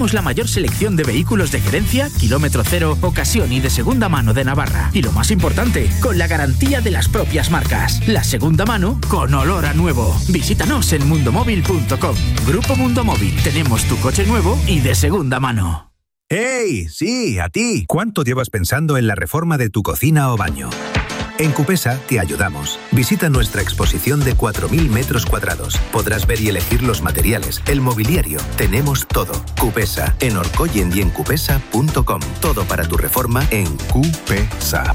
La mayor selección de vehículos de gerencia, kilómetro cero, ocasión y de segunda mano de Navarra. Y lo más importante, con la garantía de las propias marcas. La segunda mano con olor a nuevo. Visítanos en mundomóvil.com. Grupo Mundo Móvil. Tenemos tu coche nuevo y de segunda mano. ¡Hey! Sí, a ti. ¿Cuánto llevas pensando en la reforma de tu cocina o baño? En Cupesa te ayudamos. Visita nuestra exposición de 4.000 metros cuadrados. Podrás ver y elegir los materiales, el mobiliario. Tenemos todo. Cupesa, en Orcoyen y en cupesa.com. Todo para tu reforma en Cupesa.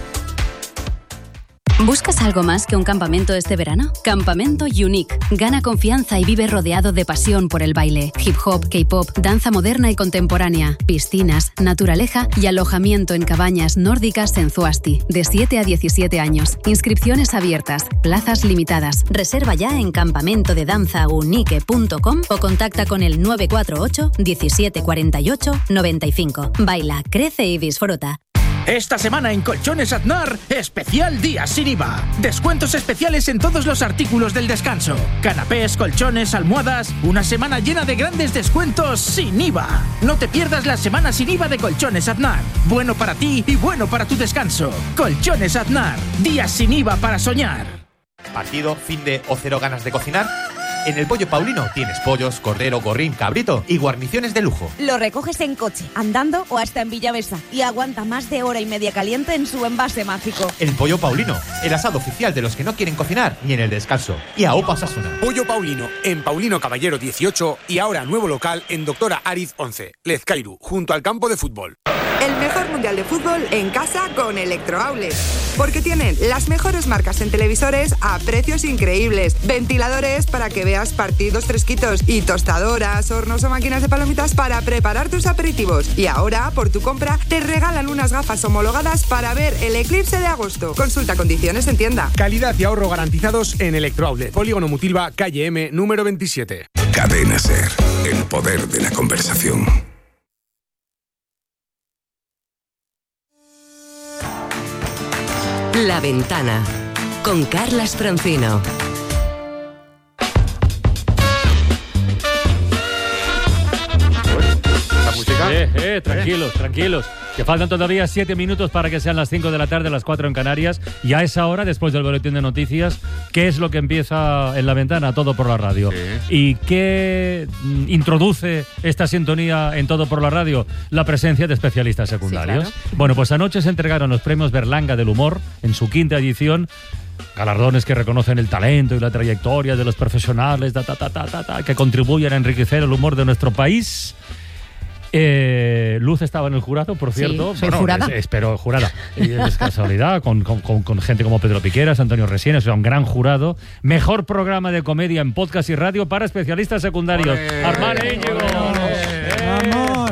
¿Buscas algo más que un campamento este verano? Campamento Unique. Gana confianza y vive rodeado de pasión por el baile, hip hop, K-pop, danza moderna y contemporánea, piscinas, naturaleza y alojamiento en cabañas nórdicas en Zuasti, de 7 a 17 años. Inscripciones abiertas, plazas limitadas. Reserva ya en campamentodedanzaunique.com o contacta con el 948 17 48 95. Baila, crece y disfruta. Esta semana en Colchones Aznar, especial Día sin IVA. Descuentos especiales en todos los artículos del descanso. Canapés, colchones, almohadas. Una semana llena de grandes descuentos sin IVA. No te pierdas la semana sin IVA de Colchones Aznar. Bueno para ti y bueno para tu descanso. Colchones Aznar. Días sin IVA para soñar. ¿Partido, fin de o cero ganas de cocinar? En el Pollo Paulino tienes pollos, cordero, gorrín, cabrito y guarniciones de lujo. Lo recoges en coche, andando o hasta en Villavesa y aguanta más de hora y media caliente en su envase mágico. El Pollo Paulino, el asado oficial de los que no quieren cocinar ni en el descanso. Y a Opa Osasuna. Pollo Paulino, en Paulino Caballero 18 y ahora nuevo local en Doctora Ariz 11, Lezcairu, junto al campo de fútbol. El mejor mundial de fútbol en casa con Electroaulet. Porque tienen las mejores marcas en televisores a precios increíbles. Ventiladores para que veas partidos fresquitos. Y tostadoras, hornos o máquinas de palomitas para preparar tus aperitivos. Y ahora, por tu compra, te regalan unas gafas homologadas para ver el eclipse de agosto. Consulta condiciones en tienda. Calidad y ahorro garantizados en Electroaulet. Polígono Mutilva, calle M, número 27. Cadena SER. El poder de la conversación. La Ventana, con Carlas Francino. ¿La música? Tranquilos. Que faltan todavía 7 minutos para que sean las 5 de la tarde, las 4 en Canarias. Y a esa hora, después del boletín de noticias, ¿qué es lo que empieza en La Ventana? Todo por la radio. Sí. ¿Y qué introduce esta sintonía en Todo por la radio? La presencia de especialistas secundarios. Sí, claro. Bueno, pues anoche se entregaron los premios Berlanga del Humor en su 5ª edición. Galardones que reconocen el talento y la trayectoria de los profesionales que contribuyen a enriquecer el humor de nuestro país. Luz estaba en el jurado, por cierto. Sí, soy jurada. Espero jurada. Es casualidad, con gente como Pedro Piqueras, Antonio Resines, o sea, un gran jurado. Mejor programa de comedia en podcast y radio para especialistas secundarios. Armane Íñigo. ¡Vamos!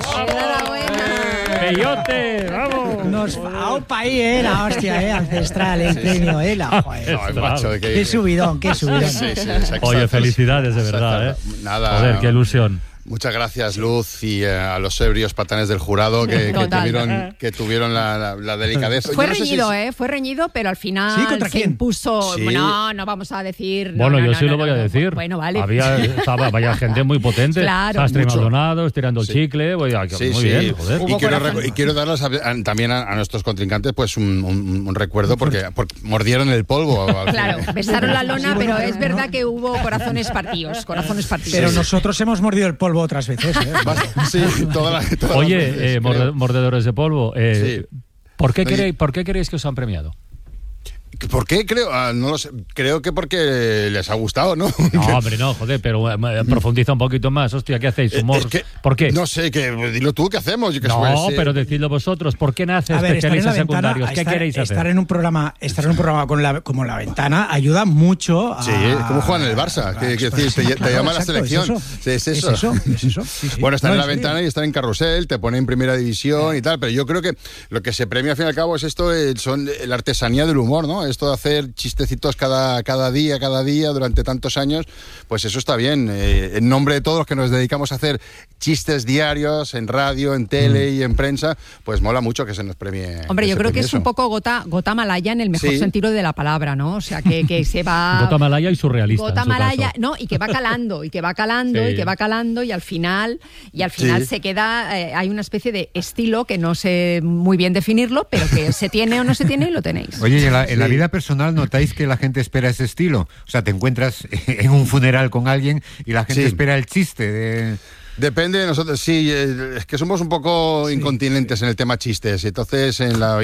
¡Peyote! ¡Vamos! Nos va un país, la hostia, ancestral, el premio, Qué subidón. Sí, Oye, felicidades, de verdad, Nada. Joder, qué ilusión. Muchas gracias, Luz, y a los ebrios patanes del jurado que tuvieron la delicadeza. Fue reñido, fue reñido, pero al final se impuso. Sí. No vamos a decir. Bueno, yo sí lo voy a decir. Bueno, vale. Vaya gente muy potente. Claro. Sastre Maldonado, estirando el chicle. Muy bien, joder. Y quiero darles también a nuestros contrincantes pues un recuerdo porque mordieron el polvo. Claro, besaron la lona, pero es verdad que hubo corazones partidos. Pero nosotros hemos mordido el polvo otras veces. Sí, Oye, mordedores de polvo, ¿por qué creéis que os han premiado? ¿Por qué? No lo sé. Creo que porque les ha gustado, ¿no? No, hombre, no, joder, pero profundiza un poquito más. Hostia, ¿qué hacéis? ¿Humor? ¿Por qué? No sé, dilo tú, ¿qué hacemos? Pero decidlo vosotros. ¿Por qué nace especialistas secundarios? ¿Qué queréis hacer? Estar en un programa como La Ventana ayuda mucho a... Sí, como juegan en el Barça. Te llama la selección. Es eso. Sí. Bueno, estar en La Ventana y estar en Carrusel, te pone en primera división y tal, pero yo creo que lo que se premia al fin y al cabo es esto, son la artesanía del humor, ¿no? ¿no? Esto de hacer chistecitos cada día, durante tantos años, pues eso está bien. En nombre de todos los que nos dedicamos a hacer chistes diarios en radio, en tele y en prensa, pues mola mucho que se nos premie. Hombre, yo creo que es un poco gota malaya en el mejor sentido de la palabra, ¿no? O sea, que se va... Gota malaya y surrealista. Gota malaya, no, y que va calando, y al final se queda, hay una especie de estilo que no sé muy bien definirlo, pero que se tiene o no se tiene y lo tenéis. Oye, ¿y en la vida personal notáis que la gente espera ese estilo? O sea, te encuentras en un funeral con alguien y la gente espera el chiste de... Depende de nosotros, sí, es que somos un poco incontinentes en el tema chistes, entonces en la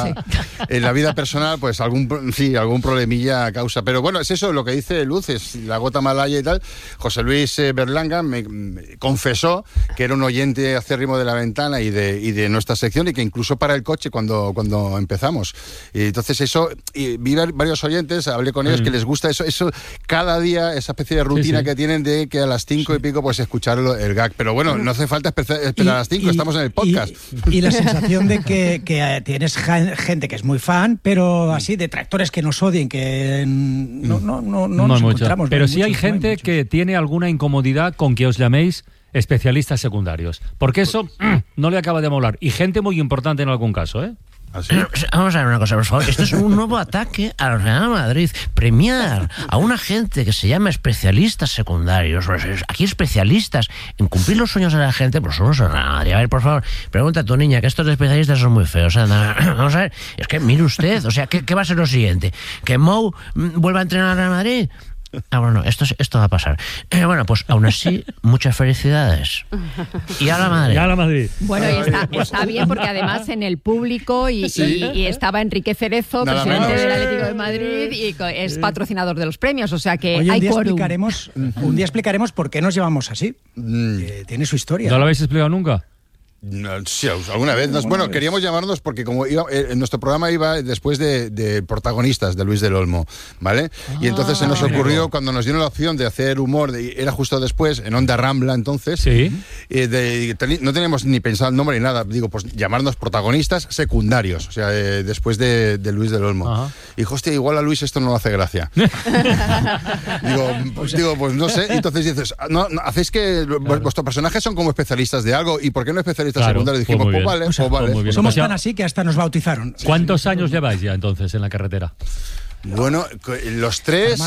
vida personal pues algún problemilla causa, pero bueno, es eso lo que dice Luz, es la gota malaya y tal. José Luis Berlanga me confesó que era un oyente acérrimo de La Ventana y de nuestra sección, y que incluso para el coche cuando empezamos, y entonces eso, y vi varios oyentes, hablé con ellos que les gusta eso cada día, esa especie de rutina que tienen de que a las 5 y pico pues escucharlo, el gag, pero bueno, no hace falta esperar a las 5, estamos en el podcast. Y la sensación de que tienes gente que es muy fan, pero así, detractores que nos odien, que no nos encontramos. Pero sí hay gente que tiene alguna incomodidad con que os llaméis especialistas secundarios, porque eso no le acaba de molar, y gente muy importante en algún caso, ¿eh? ¿Así? Vamos a ver una cosa, por favor. Esto es un nuevo ataque al Real Madrid. Premiar a una gente que se llama especialistas secundarios. Aquí especialistas en cumplir los sueños de la gente, pues somos el Real Madrid. A ver, por favor, pregunta a tu niña, que estos especialistas son muy feos. Vamos a ver, es que mire usted, o sea, ¿qué va a ser lo siguiente? ¿Que Mou vuelva a entrenar al Real Madrid? Bueno, esto va a pasar. Bueno, pues aún así, muchas felicidades. Y a la Madrid. Bueno, y está bien, porque además en el público y estaba Enrique Cerezo, presidente del Atlético de Madrid, y es patrocinador de los premios, o sea que hay quórum. Un día explicaremos por qué nos llevamos así. Tiene su historia. ¿No lo habéis explicado nunca? No, sí, alguna vez. Bueno, queríamos llamarnos porque como nuestro programa iba después de Protagonistas de Luis del Olmo, ¿vale? Y entonces se nos ocurrió, cuando nos dieron la opción de hacer humor, era justo después, en Onda Rambla entonces, no teníamos ni pensado el nombre ni nada, digo, pues llamarnos Protagonistas Secundarios, o sea, después de Luis del Olmo. Ajá. Y dijo, hostia, igual a Luis esto no le hace gracia. digo, pues no sé. Entonces dices, no, hacéis que vuestros personajes son como especialistas de algo, ¿y por qué no especialistas secundarios? Dijimos, pues vale. Somos tan así que hasta nos bautizzaron. ¿Cuántos años lleváis ya entonces en la carretera? Bueno, los tres,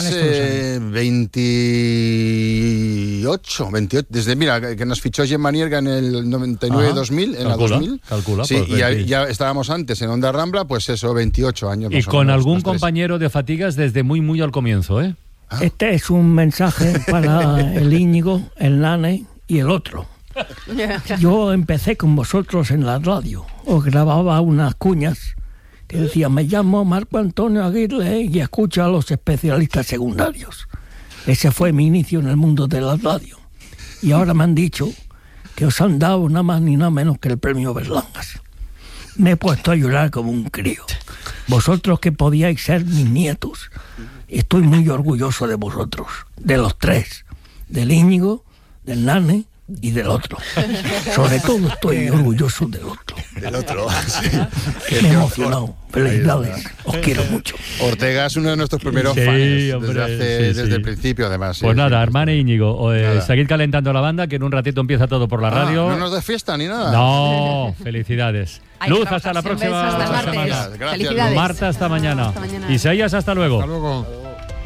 28, desde, mira, que nos fichó Gemma Nierga en el 99-2000, en la 2000. Calcula, sí, y ya estábamos antes en Onda Rambla, pues eso, 28 años. Y con algún compañero de fatigas desde muy al comienzo, ¿eh? Este es un mensaje para el Íñigo, el Nane y el otro. Yo empecé con vosotros en la radio, os grababa unas cuñas que decía, me llamo Marco Antonio Aguirre y escucho a los especialistas secundarios. Ese fue mi inicio en el mundo de la radio. Y ahora me han dicho que os han dado nada más ni nada menos que el premio Berlangas. Me he puesto a llorar como un crío. Vosotros que podíais ser mis nietos. Estoy muy orgulloso de vosotros, de los tres, del Íñigo, del Nane y del otro. Sobre todo estoy orgulloso del otro. Del otro, sí. Me he emocionado. Felicidades. Os quiero mucho. Ortega es uno de nuestros primeros fans, desde el principio, además. Pues nada, hermano Íñigo, seguid calentando la banda, que en un ratito empieza todo por la radio. No nos da fiesta ni nada. No, felicidades. Luz, hasta la próxima semana. Felicidades. Marta, hasta mañana. Isaías, hasta luego. Hasta luego.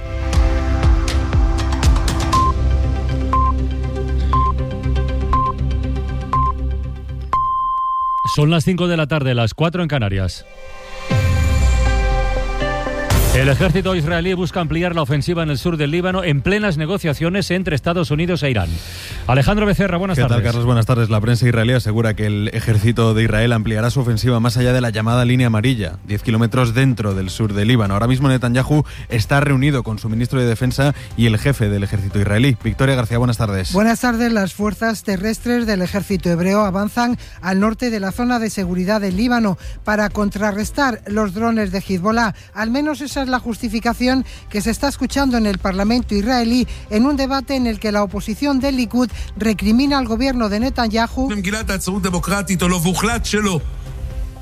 Son las 5 de la tarde, las 4 en Canarias. El ejército israelí busca ampliar la ofensiva en el sur del Líbano en plenas negociaciones entre Estados Unidos e Irán. Alejandro Becerra, buenas tardes. ¿Qué tal, Carlos? Buenas tardes. La prensa israelí asegura que el ejército de Israel ampliará su ofensiva más allá de la llamada línea amarilla, 10 kilómetros dentro del sur del Líbano. Ahora mismo Netanyahu está reunido con su ministro de Defensa y el jefe del ejército israelí. Victoria García, buenas tardes. Buenas tardes. Las fuerzas terrestres del ejército hebreo avanzan al norte de la zona de seguridad del Líbano para contrarrestar los drones de Hezbollah. Al menos esa es la justificación que se está escuchando en el Parlamento israelí en un debate en el que la oposición del Likud recrimina al gobierno de Netanyahu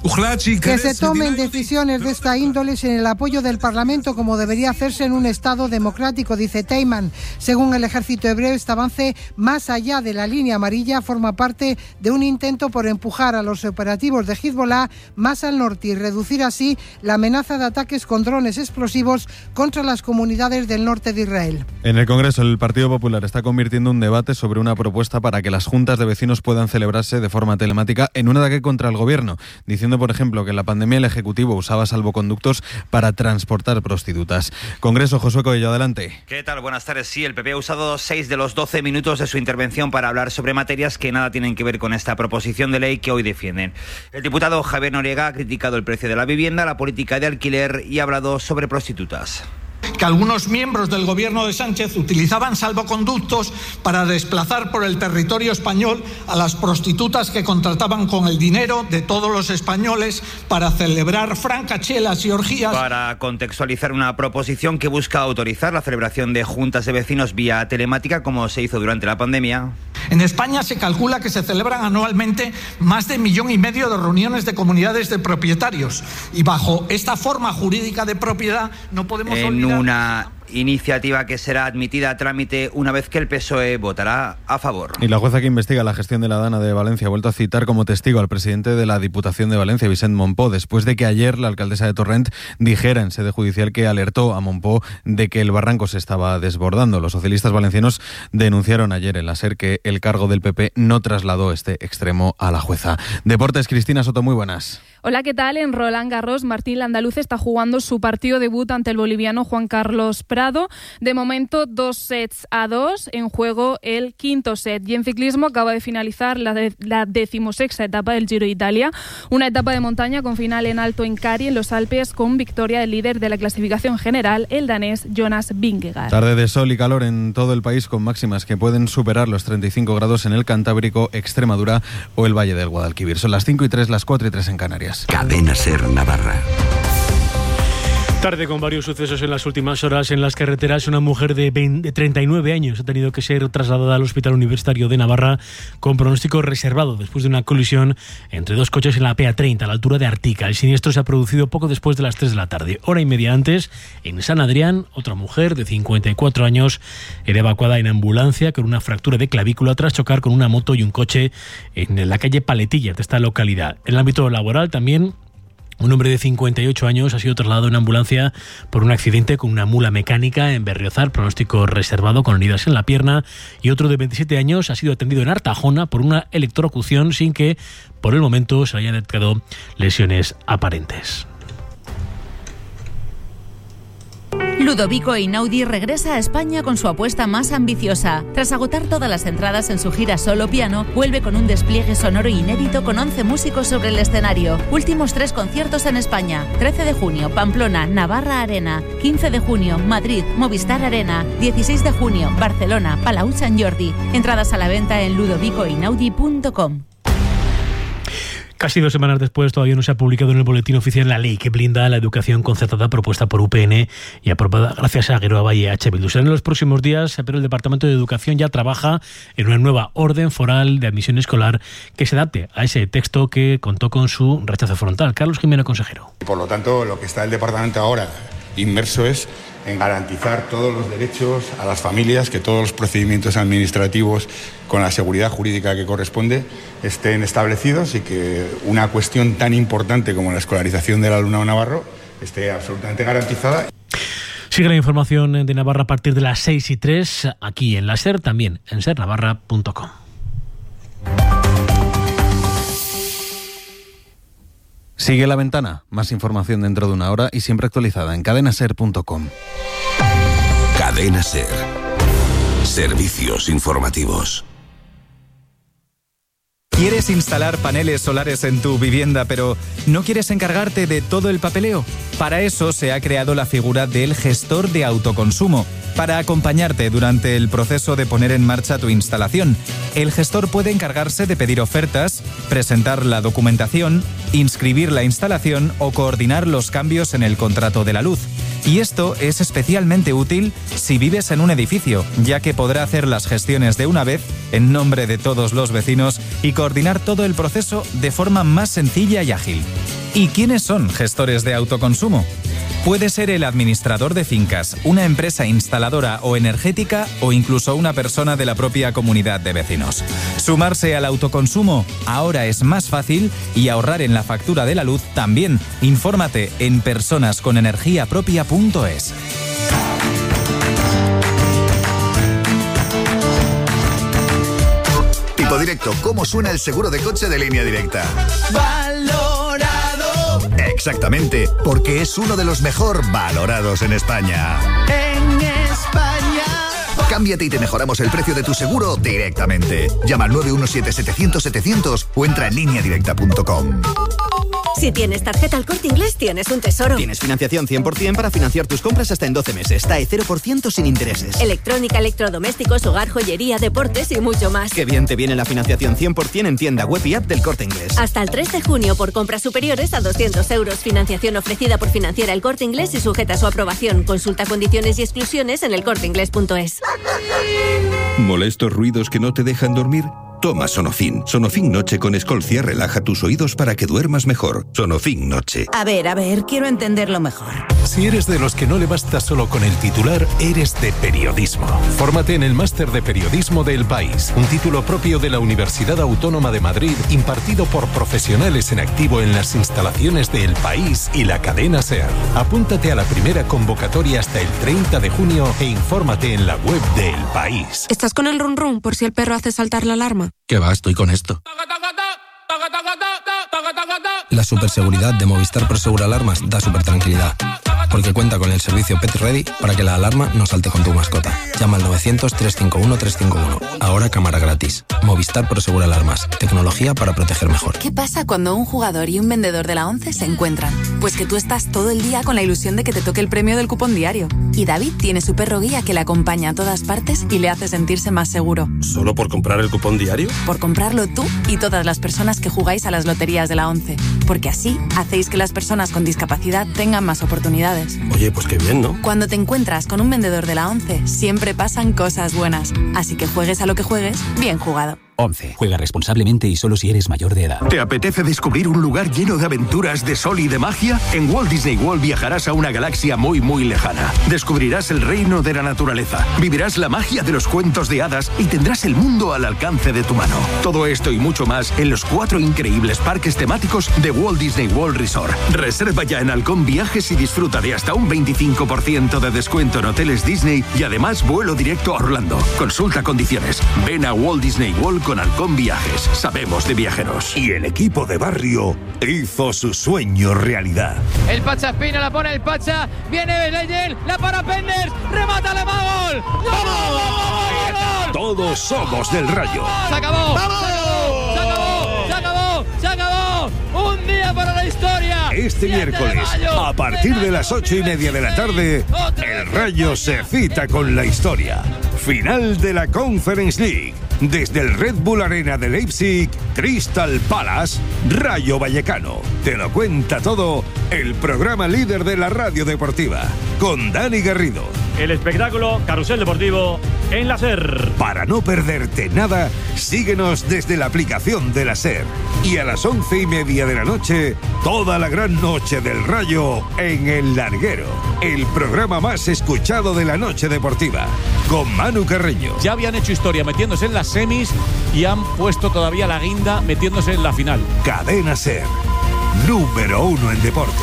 Que se tomen decisiones de esta índole sin el apoyo del Parlamento, como debería hacerse en un Estado democrático, dice Teyman. Según el ejército hebreo, este avance más allá de la línea amarilla forma parte de un intento por empujar a los operativos de Hezbollah más al norte y reducir así la amenaza de ataques con drones explosivos contra las comunidades del norte de Israel. En el Congreso, el Partido Popular está convirtiendo un debate sobre una propuesta para que las juntas de vecinos puedan celebrarse de forma telemática en un ataque contra el gobierno, diciendo, por ejemplo, que en la pandemia el Ejecutivo usaba salvoconductos para transportar prostitutas. Congreso, Josué Coello, adelante. ¿Qué tal? Buenas tardes. Sí, el PP ha usado 6 de los 12 minutos de su intervención para hablar sobre materias que nada tienen que ver con esta proposición de ley que hoy defienden. El diputado Javier Noriega ha criticado el precio de la vivienda, la política de alquiler y ha hablado sobre prostitutas. Que algunos miembros del gobierno de Sánchez utilizaban salvoconductos para desplazar por el territorio español a las prostitutas que contrataban con el dinero de todos los españoles para celebrar francachelas y orgías. Para contextualizar una proposición que busca autorizar la celebración de juntas de vecinos vía telemática, como se hizo durante la pandemia. En España se calcula que se celebran anualmente más de 1,5 millones de reuniones de comunidades de propietarios. Y bajo esta forma jurídica de propiedad no podemos olvidar... Una iniciativa que será admitida a trámite una vez que el PSOE votará a favor. Y la jueza que investiga la gestión de la Dana de Valencia ha vuelto a citar como testigo al presidente de la Diputación de Valencia, Vicent Montpó, después de que ayer la alcaldesa de Torrent dijera en sede judicial que alertó a Montpó de que el barranco se estaba desbordando. Los socialistas valencianos denunciaron ayer en la SER que el cargo del PP no trasladó este extremo a la jueza. Deportes, Cristina Soto, muy buenas. Hola, ¿qué tal? En Roland Garros, Martín Landaluz está jugando su partido debut ante el boliviano Juan Carlos Prado. De momento, 2-2 en juego el quinto set. Y en ciclismo acaba de finalizar la 16ª etapa del Giro de Italia, una etapa de montaña con final en Alto en Cari, en los Alpes, con victoria del líder de la clasificación general, el danés Jonas Vingegaard. Tarde de sol y calor en todo el país, con máximas que pueden superar los 35 grados en el Cantábrico, Extremadura o el Valle del Guadalquivir. Son las 5:03, las 4:03 en Canarias. Cadena SER Navarra. Tarde con varios sucesos en las últimas horas en las carreteras. Una mujer de 39 años ha tenido que ser trasladada al Hospital Universitario de Navarra con pronóstico reservado después de una colisión entre dos coches en la PA30 a la altura de Artica. El siniestro se ha producido poco después de las 3 de la tarde. Hora y media antes, en San Adrián, otra mujer de 54 años era evacuada en ambulancia con una fractura de clavícula tras chocar con una moto y un coche en la calle Paletilla de esta localidad. En el ámbito laboral también, un hombre de 58 años ha sido trasladado en ambulancia por un accidente con una mula mecánica en Berriozar, pronóstico reservado con heridas en la pierna, y otro de 27 años ha sido atendido en Artajona por una electrocución sin que, por el momento, se hayan detectado lesiones aparentes. Ludovico Einaudi regresa a España con su apuesta más ambiciosa. Tras agotar todas las entradas en su gira solo piano, vuelve con un despliegue sonoro inédito con 11 músicos sobre el escenario. Últimos 3 conciertos en España: 13 de junio, Pamplona, Navarra Arena; 15 de junio, Madrid, Movistar Arena; 16 de junio, Barcelona, Palau Sant Jordi. Entradas a la venta en ludovicoeinaudi.com. Casi 2 semanas después todavía no se ha publicado en el boletín oficial la ley que blinda la educación concertada propuesta por UPN y aprobada gracias a Geroa y H. Bildu. Será en los próximos días, pero el Departamento de Educación ya trabaja en una nueva orden foral de admisión escolar que se adapte a ese texto que contó con su rechazo frontal. Carlos Jimeno, consejero. Por lo tanto, lo que está el Departamento ahora inmerso es en garantizar todos los derechos a las familias, que todos los procedimientos administrativos con la seguridad jurídica que corresponde estén establecidos y que una cuestión tan importante como la escolarización del alumnado navarro esté absolutamente garantizada. Sigue la información de Navarra a partir de las 6:03 aquí en la SER, también en sernavarra.com. Sigue La Ventana. Más información dentro de una hora y siempre actualizada en cadenaser.com. Cadena SER. Servicios informativos. ¿Quieres instalar paneles solares en tu vivienda, pero no quieres encargarte de todo el papeleo? Para eso se ha creado la figura del gestor de autoconsumo, para acompañarte durante el proceso de poner en marcha tu instalación. El gestor puede encargarse de pedir ofertas, presentar la documentación, inscribir la instalación o coordinar los cambios en el contrato de la luz. Y esto es especialmente útil si vives en un edificio, ya que podrá hacer las gestiones de una vez en nombre de todos los vecinos y coordinar todo el proceso de forma más sencilla y ágil. ¿Y quiénes son gestores de autoconsumo? Puede ser el administrador de fincas, una empresa instaladora o energética o incluso una persona de la propia comunidad de vecinos. Sumarse al autoconsumo ahora es más fácil y ahorrar en la factura de la luz también. Infórmate en personasconenergiapropia.es. Tipo Directo, ¿cómo suena el seguro de coche de Línea Directa? ¡Valorado! Exactamente, porque es uno de los mejor valorados en España. En España. Cámbiate y te mejoramos el precio de tu seguro directamente. Llama al 917-700-700 o entra en lineadirecta.com. Si tienes tarjeta El Corte Inglés, tienes un tesoro. Tienes financiación 100% para financiar tus compras hasta en 12 meses. TAE 0% sin intereses. Electrónica, electrodomésticos, hogar, joyería, deportes y mucho más. Qué bien te viene la financiación 100% en tienda web y app del Corte Inglés. Hasta el 3 de junio por compras superiores a 200 euros. Financiación ofrecida por Financiera El Corte Inglés y sujeta a su aprobación. Consulta condiciones y exclusiones en elcorteinglés.es. ¿Molestos ruidos que no te dejan dormir? Toma Sonofin. Sonofin Noche con Escolcia relaja tus oídos para que duermas mejor. Sonofin Noche. A ver, quiero entenderlo mejor. Si eres de los que no le basta solo con el titular, eres de periodismo. Fórmate en el Máster de Periodismo de El País, un título propio de la Universidad Autónoma de Madrid, impartido por profesionales en activo en las instalaciones de El País y la cadena SER. Apúntate a la primera convocatoria hasta el 30 de junio e infórmate en la web de El País. ¿Estás con el run run por si el perro hace saltar la alarma? ¿Qué va? Estoy con esto. La superseguridad de Movistar Prosegur Alarmas da super tranquilidad, porque cuenta con el servicio Pet Ready para que la alarma no salte con tu mascota. Llama al 900-351-351. Ahora cámara gratis. Movistar Prosegur Alarmas. Tecnología para proteger mejor. ¿Qué pasa cuando un jugador y un vendedor de la ONCE se encuentran? Pues que tú estás todo el día con la ilusión de que te toque el premio del cupón diario. Y David tiene su perro guía que le acompaña a todas partes y le hace sentirse más seguro. ¿Solo por comprar el cupón diario? Por comprarlo tú y todas las personas que jugáis a las loterías de la ONCE. Porque así hacéis que las personas con discapacidad tengan más oportunidades. Oye, pues qué bien, ¿no? Cuando te encuentras con un vendedor de la ONCE, siempre pasan cosas buenas. Así que juegues a lo que juegues, bien jugado. 11. Juega responsablemente y solo si eres mayor de edad. ¿Te apetece descubrir un lugar lleno de aventuras, de sol y de magia? En Walt Disney World viajarás a una galaxia muy, muy lejana. Descubrirás el reino de la naturaleza, vivirás la magia de los cuentos de hadas y tendrás el mundo al alcance de tu mano. Todo esto y mucho más en los 4 increíbles parques temáticos de Walt Disney World Resort. Reserva ya en Halcón Viajes y disfruta de hasta un 25% de descuento en hoteles Disney y además vuelo directo a Orlando. Consulta condiciones. Ven a Walt Disney World con Halcón Viajes. Sabemos de viajeros. Y el equipo de barrio hizo su sueño realidad. El Pacha Espina, la pone el Pacha. Viene Leyel, la para Penders. Remata, le va gol. ¡Vamos! Todos somos del Rayo. ¡Se acabó! ¡Vamos! ¡Se acabó! ¡Se acabó! ¡Se acabó! ¡Un día para la historia! Este miércoles, a partir de las 8:30 de la tarde, el Rayo se cita con la historia. Final de la Conference League. Desde el Red Bull Arena de Leipzig, Crystal Palace, Rayo Vallecano. Te lo cuenta todo el programa líder de la radio deportiva, con Dani Garrido. El espectáculo Carrusel Deportivo en la SER. Para no perderte nada, síguenos desde la aplicación de la SER. Y a las 11:30 de la noche, toda la gran noche del Rayo en El Larguero. El programa más escuchado de la noche deportiva, con Manu Carreño. Ya habían hecho historia metiéndose en las semis y han puesto todavía la guinda metiéndose en la final. Cadena SER, número 1 en deporte.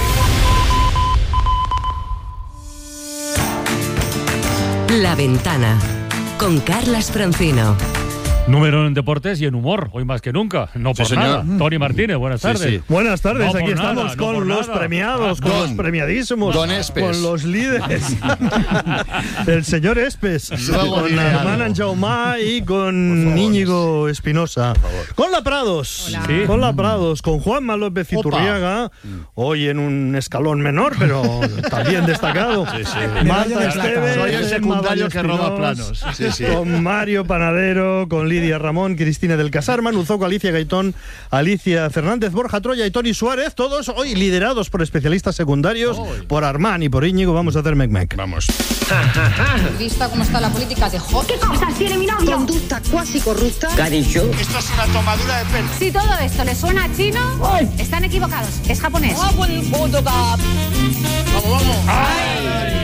La Ventana, con Carlas Francino. Número en deportes y en humor, hoy más que nunca. No por nada. Tony Martínez, buenas tardes. Sí. Buenas tardes, no aquí estamos nada, con los premiados, con los premiadísimos, con los líderes. El señor Espes, con Armand Jaumá y con Íñigo Espinosa. Con La Prados, con La Prados, con Juanma López Iturriaga, hoy en un escalón menor, pero también destacado. Marta Esteves, soy el secundario que roba planos. Con Mario Panadero, con Lidia Lidia Ramón, Cristina del Casar, Manu Zoco, Alicia Gaitón, Alicia Fernández, Borja Troya y Tony Suárez, todos hoy liderados por especialistas secundarios, por Armán y por Íñigo. Vamos a hacer mec-mec. Vamos. ¿Vista cómo está la política de Hot? ¿Qué cosas tiene mi novio? Conducta cuasi corrupta. ¿Qué ha dicho? Esto es una tomadura de pelo. Si todo esto le suena a chino, están equivocados. Es japonés. Vamos, vamos. ¡Ay!